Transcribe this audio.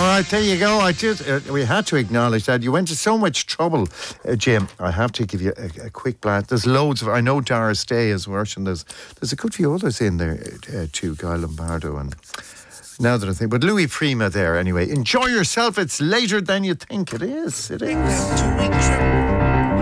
right, there you go. We had to acknowledge that. You went to so much trouble, Jim. I have to give you a quick blast. There's loads of... I know Doris Day is working. There's a good few others in there too. Guy Lombardo and... Now that I think... But Louis Prima there anyway. Enjoy yourself. It's later than you think. It is.